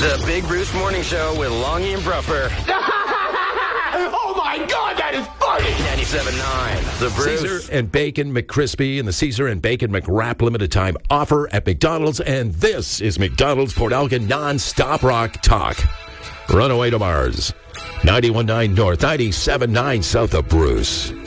The Big Bruce Morning Show with Longy and Bruffer. Oh, my God, that is funny! 97.9. The Bruce. Caesar and Bacon McCrispy and the Caesar and Bacon McWrap limited time offer at McDonald's. And this is McDonald's Port Elgin non-stop rock talk. Runaway to Mars. 91.9 North, 97.9 South of Bruce.